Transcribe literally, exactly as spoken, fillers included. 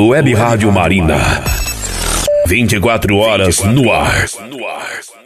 Web Rádio Marina. vinte e quatro horas no ar.